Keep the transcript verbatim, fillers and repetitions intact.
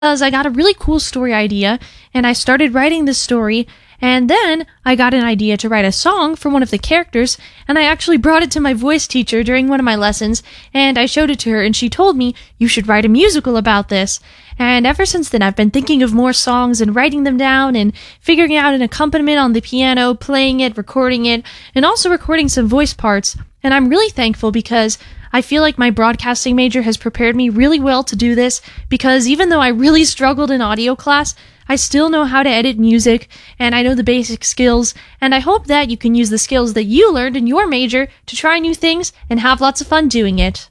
because I got a really cool story idea, and I started writing this story, and then I got an idea to write a song for one of the characters, and I actually brought it to my voice teacher during one of my lessons, and I showed it to her, and she told me, you should write a musical about this. And ever since then, I've been thinking of more songs and writing them down and figuring out an accompaniment on the piano, playing it, recording it, and also recording some voice parts. And I'm really thankful because I feel like my broadcasting major has prepared me really well to do this, because even though I really struggled in audio class, I still know how to edit music, and I know the basic skills, and I hope that you can use the skills that you learned in your major to try new things and have lots of fun doing it.